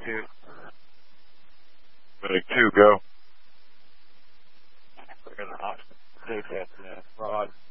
2. Medic 2, go. We're in the hospital. Take that, Rod.